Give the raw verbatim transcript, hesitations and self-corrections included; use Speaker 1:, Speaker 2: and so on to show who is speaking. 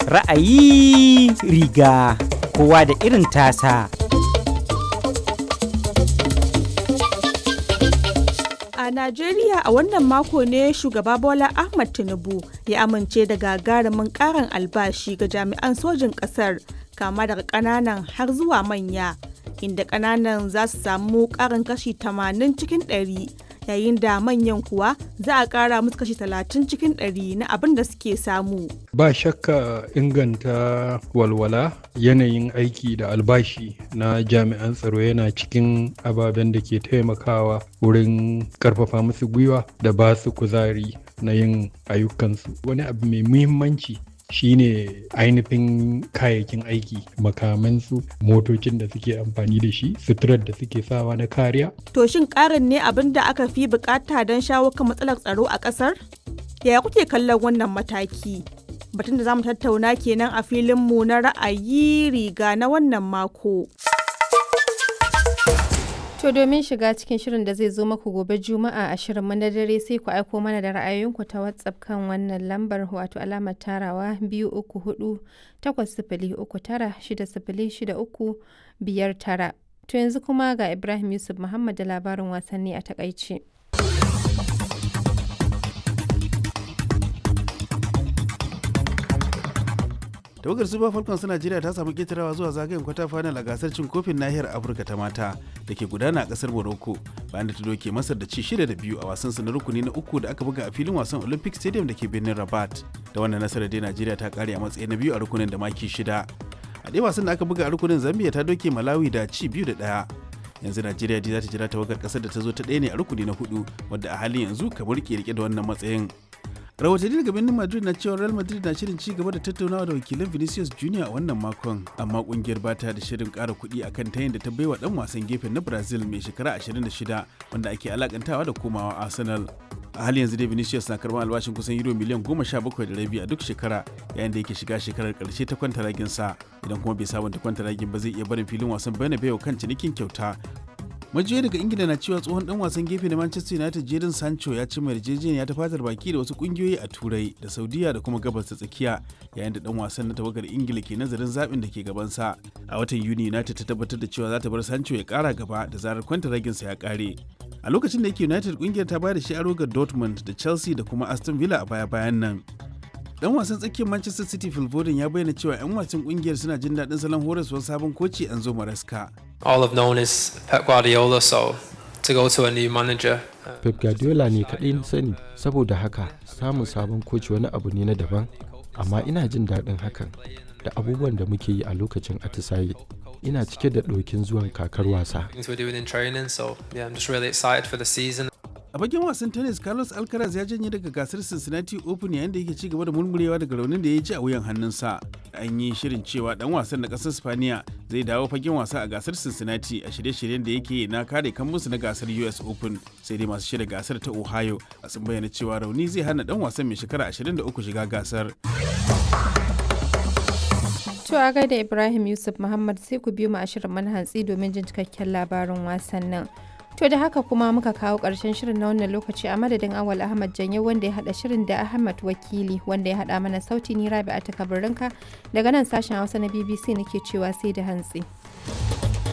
Speaker 1: Ra'ayi riga kowa da irin tasa.
Speaker 2: A Najeriya a wannan mako ne shugaba Bola Ahmed Tinubu ya amince da gagarumin ƙarin albashi ga jami'an sojin ƙasar kama daga ƙananan har zuwa manya, inda ƙananan za su samu ƙarin kashi tamanin cikin ɗari yayin da manyan kuwa za a ƙara musu kashi talatin cikin ɗari na abin da suke samu.
Speaker 3: Ba shakka inganta walwala yanayin aiki da albashi na jami'an tsaro yana cikin ababen da ke taimakawa wurin ƙarfafa musu gwiwa da ba su kuzari na yin ayyukansu. Wani abu mai muhimmanci shine ainihin kayayyakin aiki, makamansu, motocin da suke amfani da shi, suturar da suke sawa na kariya.
Speaker 2: To shin ƙarin ne abin da aka fi bukata don shawo kan matsalar tsaro a ƙasar? Yaya kuke kallon wannan mataki? Batun da za mu tattauna kenan a filinmu na ra'ayi riga na wannan mako.
Speaker 4: To domin shiga cikin shirin da zai zo maku gobe Juma'a a shirinmu na dare sai ku aiko mana da ra'ayoyinku ta WhatsApp kan wannan lambar wato alamar tarawa biyu uku hudu takwas sifili uku tara shida sifili shida uku biyar tara. To yanzu kuma ga Ibrahim Yusuf Muhammad da labarin wasanni a takaice.
Speaker 5: tawagar super falcons najeriya ta samu ketarawa zuwa zagayen kwata final a gasar cin kofin nahiyar afirka ta mata da ke gudana a kasar morocco bayan da ta doke masar da ci shida da biyu a wasan su na rukuni na uku da aka buga a filin wasan olympic stadium da ke birnin rabat. Da wannan nasarar dai najeriya ta kare a matsayi na biyu a rukunin da maki shida. A dai wasan da aka buga a rukunin zambia ta doke malawi da ci biyu da ɗaya. Yanzu najeriya dai za ta jira tawagar kasar da ta zo ta ɗaya ne a rukuni na hudu wadda a halin yanzu kamar ke rike da wannan matsayin. Rahotanni daga birnin Madrid na cewa Real Madrid na shirin ci gaba da tattaunawa da wakilan Vinicius Junior a wannan makon, amma kungiyar bata da shirin ƙara kuɗi akan tayin da ta baiwa dan wasan gefen na Brazil mai shekara ashirin da shida wanda ake alakantawa da komawa Arsenal. A hali yanzu dai Vinicius na karɓar albashin kusan euro miliyan goma sha bakwai da rabi a duk shekara yayin da yake shiga shekarar ƙarshe ta kwantaragin sa, idan kuma bai sabunta kwantaragin ba zai iya barin filin wasan Bernabeu kan cinikin kyauta. Majiyoyi daga ingila na cewa tsohon dan wasan gefe na manchester united jadon sancho ya ci mai yarjejeniya ta fatar baki da wasu kungiyoyi a turai da saudiya da kuma gabas ta tsakiya yayin da dan wasan na tawagar ingila ke nazarin zaɓin da ke gabansa. A watan yuni united ta tabbatar da cewa za ta bar sancho ya kara gaba da zarar kwantaraginsa ya kare. A lokacin da yake united kungiyar ta bayar da shi aro ga dortmund da chelsea da kuma aston villa a baya-bayan nan. Dan wasan tsakiyar Manchester City Phil Foden ya bayyana cewa 'yan wasan kungiyar suna jin daɗin salon horaswar sabon koci Enzo Maresca.
Speaker 6: All I've known is Pep Guardiola, so to go to a new manager.
Speaker 7: Pep Guardiola ne kaɗai na sani, saboda haka samun sabon koci wani abu ne na daban, amma ina jin daɗin hakan da abubuwan da muke yi a lokacin atisaye. Ina cike da ɗokin zuwan kakar wasa.
Speaker 5: A fagen wasan tennis, Carlos Alcaraz ya janye daga gasar Cincinnati Open yayin da yake ci gaba da murmurewa daga raunin da ya ji a wuyan hannunsa. An yi shirin cewa dan wasan na kasar Spaniya zai dawo fagen wasa a gasar Cincinnati a shirye-shiryen da yake na kare kammunsu na gasar U S Open. Sai dai masu shirya gasar ta Ohio a sun bayyana cewa rauni zai hana dan wasan mai shekara ashirin da uku shiga gasar.
Speaker 4: To a gaida Ibrahim Yusuf Muhammad sai ku biyo mu a shirin manhantsi domin jin cikakken labarin wasannin. To da haka kuma muka kawo ƙarshen shirin na wannan lokaci a madadin Awal Ahmad Janyo wanda ya haɗa shirin da Ahmad Wakili wanda ya haɗa mana sauti ni Rabi'a ta kabarinka daga nan sashen Hausa na B B C nake cewa sai da hantsi.